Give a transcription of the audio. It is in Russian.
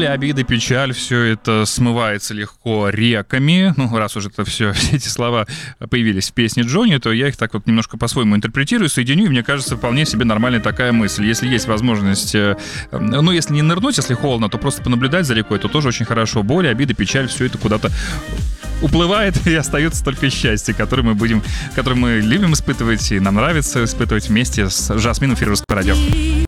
обида, печаль, все это смывается легко реками. Ну, раз уже это все эти слова появились в песне Джонни, то я их так вот немножко по-своему интерпретирую, соединю, и мне кажется, вполне себе нормальная такая мысль. Если есть возможность, ну, если не нырнуть, если холодно, то просто понаблюдать за рекой, то тоже очень хорошо. Боль, обида, печаль, все это куда-то уплывает, и остается только счастье, которое мы любим испытывать, и нам нравится испытывать вместе с Жасмином в Русском радио.